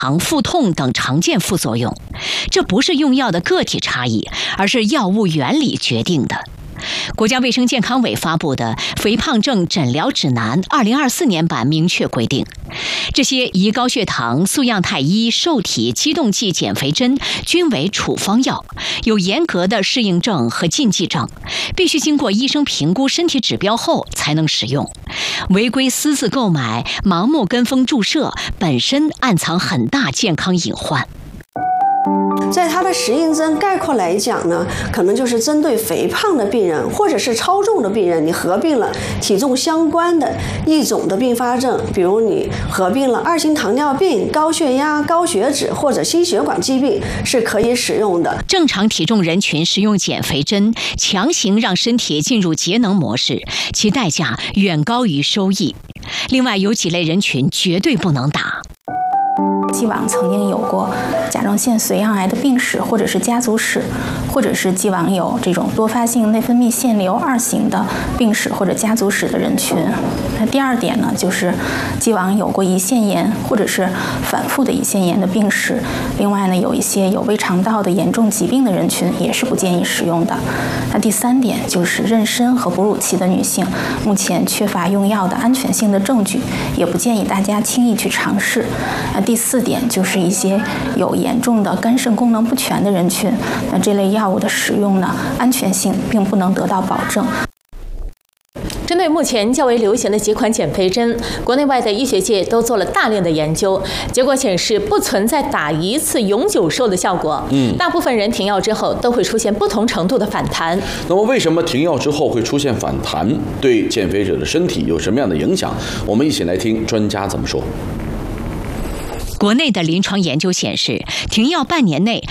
腹痛等常见副作用。这不是用药的个体差异，而是药物原理决定的。国家卫生健康委发布的《肥胖症诊疗指南》2024年版明确规定，这些胰高血糖、速样肽1、受体激动剂减肥针均为处方药，有严格的适应症和禁忌症，必须经过医生评估身体指标后才能使用。违规私自购买、盲目跟风注射，本身暗藏很大健康隐患。 在它的适应症概括来讲呢，可能就是针对肥胖的病人或者是超重的病人，你合并了体重相关的一种的并发症，比如你合并了2型糖尿病、高血压、高血脂或者心血管疾病，是可以使用的。 正常体重人群使用减肥针，强行让身体进入节能模式，其代价远高于收益。另外，有几类人群绝对不能打。 既往曾经有过甲状腺髓样癌的病史，或者是家族史，或者是既往有这种多发性内分泌腺瘤2型的病史或者家族史的人群。那第二点呢，就是既往有过胰腺炎或者是反复的胰腺炎的病史。另外呢，有一些有胃肠道的严重疾病的人群也是不建议使用的。那第三点就是妊娠和哺乳期的女性，目前缺乏用药的安全性的证据，也不建议大家轻易去尝试。那第四点就是一些有严重的肝肾功能不全的人群，那这类药物的使用呢，安全性并不能得到保证。 针对目前较为流行的几款减肥针，国内外的医学界都做了大量的研究，结果显示不存在打一次永久瘦的效果。大部分人停药之后都会出现不同程度的反弹。 那么为什么停药之后会出现反弹？对减肥者的身体有什么样的影响？我们一起来听专家怎么说。 国内的临床研究显示，停药半年内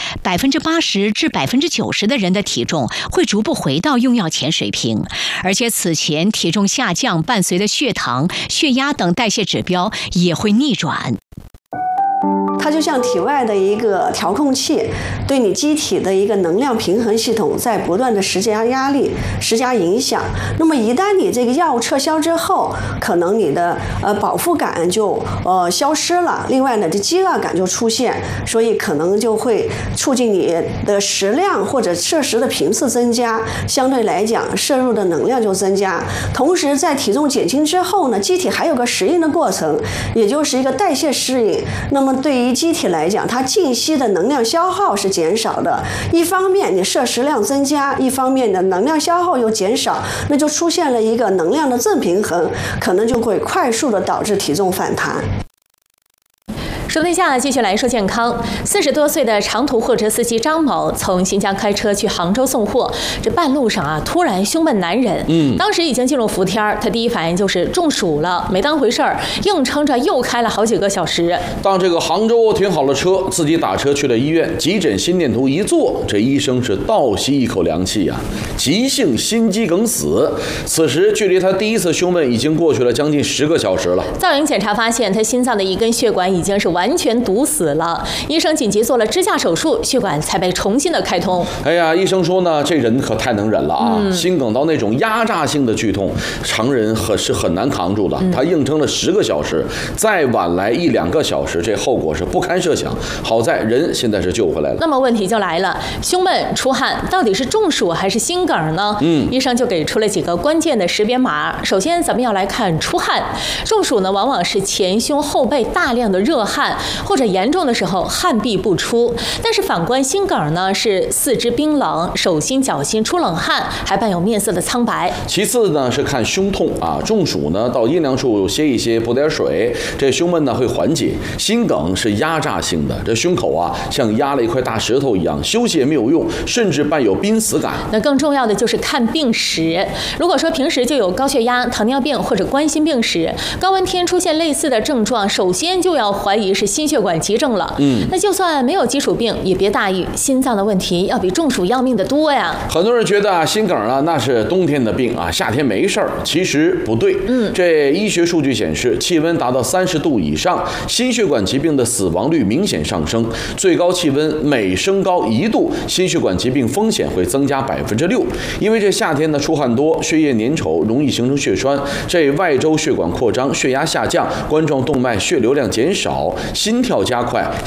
，80%至90%的人的体重会逐步回到用药前水平，而且此前体重下降伴随的血糖、血压等代谢指标也会逆转。 它就像体外的一个调控器，对你机体的一个能量平衡系统在不断的施加压力、施加影响。那么一旦你这个药物撤销之后，可能你的饱腹感就消失了，另外呢，这饥饿感就出现，所以可能就会促进你的食量或者摄食的频次增加，相对来讲摄入的能量就增加。同时在体重减轻之后呢，机体还有个适应的过程，也就是一个代谢适应。那么对于机体来讲，它静息的能量消耗是减少的，一方面你摄食量增加，一方面的能量消耗又减少，那就出现了一个能量的正平衡，可能就会快速的导致体重反弹。 说天下继续来说健康。40多岁的长途货车司机张某从新疆开车去杭州送货，这半路上突然胸闷难忍。当时已经进入伏天，他第一反应就是中暑了，没当回事儿，硬撑着又开了好几个小时。 当这个杭州停好了车，自己打车去了医院，急诊心电图一做，这医生是倒吸一口凉气呀，急性心肌梗死。此时距离他第一次胸闷已经过去了将近10个小时了。 造影检查发现，他心脏的一根血管已经是完全堵死了，医生紧急做了支架手术，血管才被重新的开通。哎呀， 医生说呢，这人可太能忍了啊！心梗到那种压榨性的剧痛，常人是很难扛住的。他硬撑了10个小时，再晚来1、2个小时，这后果是不堪设想。好在人现在是救回来了。 那么问题就来了，胸闷出汗到底是中暑还是心梗呢？医生就给出了几个关键的识别码。首先，咱们要来看出汗。中暑呢，往往是前胸后背大量的热汗，或者严重的时候汗闭不出。但是反观心梗呢，是四肢冰冷，手心脚心出冷汗，还伴有面色的苍白。 其次呢是看胸痛啊，中暑呢到阴凉处歇一歇，补点水，这胸闷呢会缓解。心梗是压榨性的，这胸口啊像压了一块大石头一样，休息也没有用，甚至伴有濒死感。 那更重要的就是看病史。如果说平时就有高血压、糖尿病或者冠心病史，高温天出现类似的症状，首先就要怀疑是心血管急症了。那就算没有基础病，也别大意，心脏的问题要比中暑要命的多呀。 很多人觉得心梗啊那是冬天的病啊，夏天没事儿，其实不对。这医学数据显示，气温达到30度以上，心血管疾病的死亡率明显上升。最高气温每升高1度，心血管疾病风险会增加6%。因为这夏天呢出汗多，血液粘稠，容易形成血栓，这外周血管扩张，血压下降，冠状动脉血流量减少，心跳加快，